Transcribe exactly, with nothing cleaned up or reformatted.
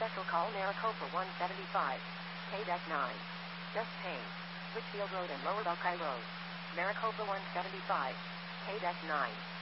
Special call Maricopa one seventy-five. K nine. Just Payne. Richfield Road and Lower Buckeye Road. Maricopa one seventy-five. K nine.